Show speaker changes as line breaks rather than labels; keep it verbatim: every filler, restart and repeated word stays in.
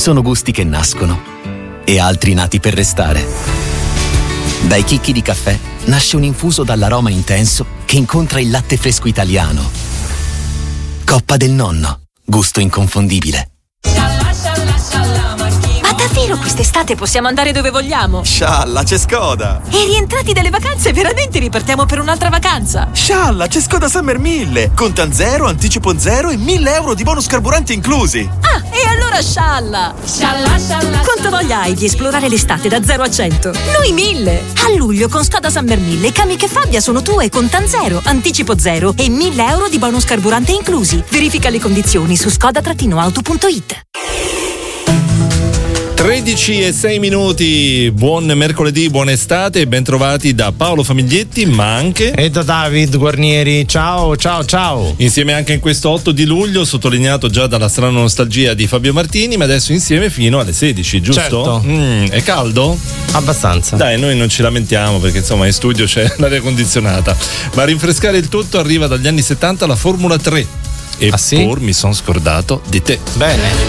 sono gusti che nascono e altri nati per restare. Dai chicchi di caffè nasce un infuso dall'aroma intenso che incontra il latte fresco italiano. Coppa del Nonno, gusto inconfondibile.
Ma davvero quest'estate possiamo andare dove vogliamo?
Scialla, c'è Skoda!
E rientrati dalle vacanze veramente ripartiamo per un'altra vacanza?
Scialla, c'è Skoda Summer mille! Contan zero, anticipo zero e mille euro di bonus carburante inclusi!
Ah, e allora scialla! Scialla, scialla! Quanta voglia hai di esplorare l'estate da zero a cento? Noi mille! A luglio con Skoda Summer mille, Kamiq e Fabia sono tue con Contan zero, anticipo zero e mille euro di bonus carburante inclusi. Verifica le condizioni su skoda auto punto it.
tredici e sei minuti, buon mercoledì, buona estate e ben trovati da Paolo Famiglietti, ma anche
e da David Guarnieri. Ciao, ciao, ciao.
Insieme anche in questo otto di luglio, sottolineato già dalla strana nostalgia di Fabio Martini, ma adesso insieme fino alle sedici, giusto?
Certo.
Mm, è caldo?
Abbastanza.
Dai, noi non ci lamentiamo perché insomma in studio c'è l'aria condizionata, ma a rinfrescare il tutto arriva dagli anni settanta la Formula tre. E
ah, sì?
pur mi sono scordato di te.
Bene.